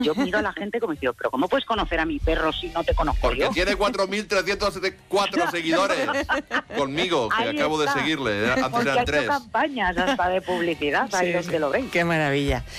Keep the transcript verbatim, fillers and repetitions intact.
yo miro a la gente como diciendo, pero ¿cómo puedes conocer a mi perro si no te conozco Porque yo? tiene cuatro mil trescientos cuatro seguidores conmigo, que Ahí acabo está. de seguirle, antes Porque ha eran hecho tres. campañas hasta de publicidad, ahí Sí, donde sí. lo ven. Qué maravilla.